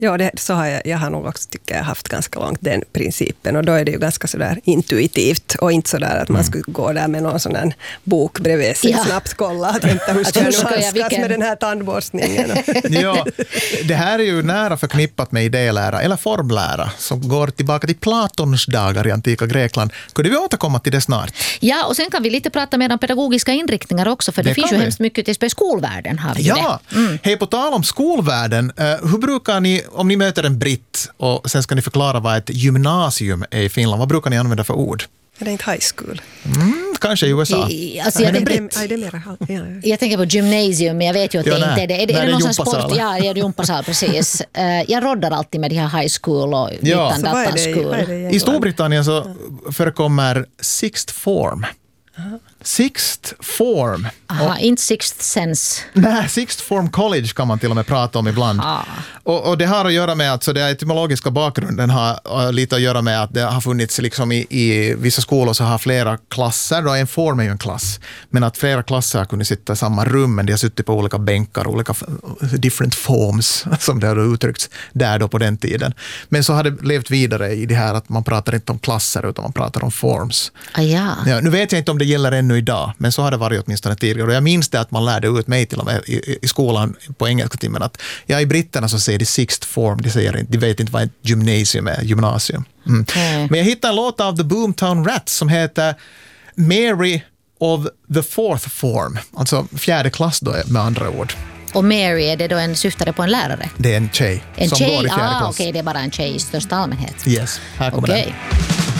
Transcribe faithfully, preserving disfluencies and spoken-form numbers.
Ja, det, så har jag, jag har nog också tycker jag haft ganska långt den principen och då är det ju ganska sådär intuitivt och inte sådär att man skulle gå där med någon sån där bok bredvid sig Ja. snabbt kolla att vänta, hur ska jag nu ska jag, handskas vilken- med den här tandborstningen. Ja, det här är ju nära förknippat med idélära eller formlära som går tillbaka till Platons dagar i antika Grekland. Kunde vi återkomma till det snart? Ja, och sen kan vi lite prata mer om pedagogiska inriktningar också, för det, Det finns kan ju vi. hemskt mycket till skolvärlden. Har vi Ja, det. Mm. hej, på tal om skolvärlden, eh, hur brukar ni, om ni möter en britt och sen ska ni förklara vad ett gymnasium är i Finland, vad brukar ni använda för ord? Är det inte high school? Mm, kanske i U S A. I, alltså, jag, Är det, tänker, är det mera, ja, ja. jag tänker på gymnasium, men jag vet ju att Ja, det nej. inte är det. Är det, Nej, är det det är någon sån gympasal. sport? Ja, det är gympasal, precis. Uh, jag roddar alltid med de här high school och Ja. utan Så vad är Dalton det, school. vad är det I Storbritannien så förekommer sixth form. Sixth form. Aha, inte sixth sense. Nej, sixth form college kan man till och med prata om ibland. Ah. Och, och det har att göra med att så det etymologiska bakgrunden har uh, lite att göra med att det har funnits liksom i, i vissa skolor så har flera klasser, då en form är ju en klass, men att flera klasser har kunnat sitta i samma rum, men de har suttit på olika bänkar, olika different forms som det har uttryckts där då på den tiden. Men så har det levt vidare i det här att man pratar inte om klasser utan man pratar om forms. Ah, ja. Ja, nu vet jag inte om det gäller ännu idag, men så har det varit åtminstone tidigare. Och jag minns det att man lärde ut mig till och med i, i skolan på engelska timmen att ja, i britterna så säger de sixth form, de, säger inte, de vet inte vad ett gymnasium är, gymnasium. Mm. Mm. Men jag hittade en låt av The Boomtown Rats som heter Mary of the fourth form, alltså fjärde klass då med andra ord. Och Mary, är det då en syftare på en lärare? Det är en tjej En som tjej? går i fjärde Ah, klass. okej, det är bara en tjej i största allmänhet. Yes, här kommer Okej. den.